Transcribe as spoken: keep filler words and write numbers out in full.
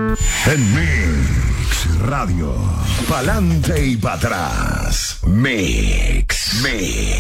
En Mix Radio. Pa'lante y para atrás. Mix. Mix.